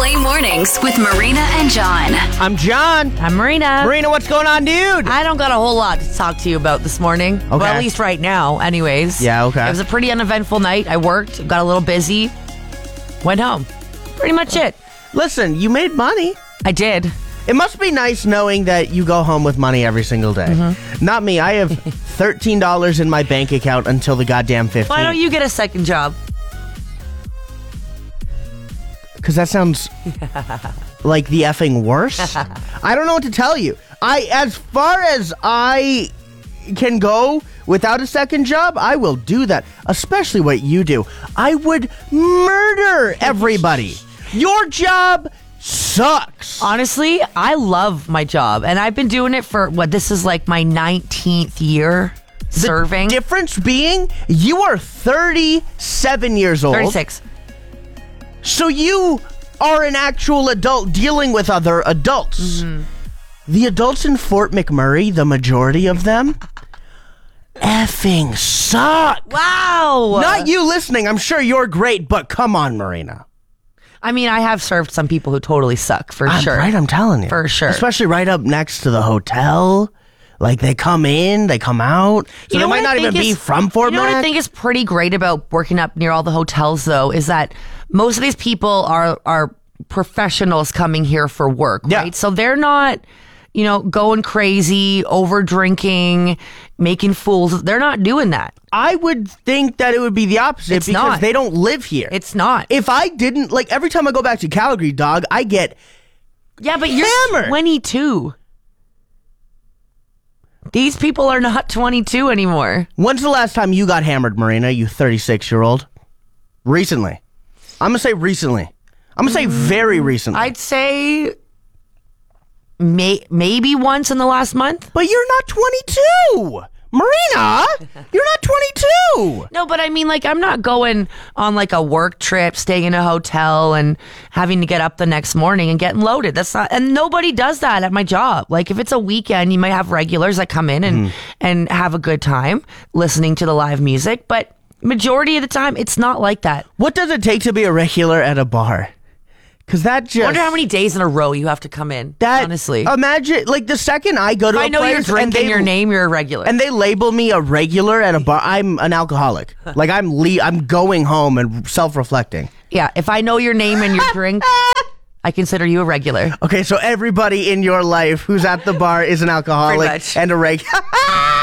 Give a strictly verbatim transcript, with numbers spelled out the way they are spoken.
Play Mornings with Marina and John. I'm John. I'm Marina. Marina, what's going on, dude? I don't got a whole lot to talk to you about this morning. Okay. Well, at least right now, anyways. Yeah, okay. It was a pretty uneventful night. I worked, got a little busy, went home. Pretty much it. Listen, you made money. I did. It must be nice knowing that you go home with money every single day. Mm-hmm. Not me. I have thirteen dollars in my bank account until the goddamn fifteenth. Why don't you get a second job? Because that sounds like the effing worst. I don't know what to tell you. I, as far as I can go without a second job, I will do that. Especially what you do. I would murder everybody. Your job sucks. Honestly, I love my job. And I've been doing it for, what, this is like my nineteenth year serving. The difference being, you are thirty-seven years old. thirty-six. So you are an actual adult dealing with other adults. Mm-hmm. The adults in Fort McMurray, the majority of them, effing suck. Wow. Not you listening. I'm sure you're great, but come on, Marina. I mean, I have served some people who totally suck, for I'm sure. Right, I'm telling you. For sure. Especially right up next to the hotel. Like, they come in, they come out. So you know they might not even is, be from Fort You know Mac. what I think is pretty great about working up near all the hotels, though, is that most of these people are are professionals coming here for work, yeah. right? So they're not, you know, going crazy, over drinking, making fools. They're not doing that. I would think that it would be the opposite It's because not. they don't live here. It's not. If I didn't, like, every time I go back to Calgary, dog, I get Yeah, but you're hammered. twenty-two. These people are not twenty-two anymore. When's the last time you got hammered, Marina, you thirty-six-year-old? Recently. I'm going to say recently. I'm going to say very recently. I'd say may- maybe once in the last month. But you're not twenty-two! Marina! You're not twenty-two! No, but I mean, like, I'm not going on, like, a work trip, staying in a hotel and having to get up the next morning and getting loaded. That's not, and nobody does that at my job. Like, if it's a weekend, you might have regulars that come in and, mm. and have a good time listening to the live music, but majority of the time, it's not like that. What does it take to be a regular at a bar? Because that just... I wonder how many days in a row you have to come in, that, honestly. Imagine, like, the second I go to if a I know place you're drinking they, your name, you're a regular. And they label me a regular at a bar, I'm an alcoholic. Like, I'm le- I'm going home and self-reflecting. Yeah, if I know your name and your drink, I consider you a regular. Okay, so everybody in your life who's at the bar is an alcoholic and a regular.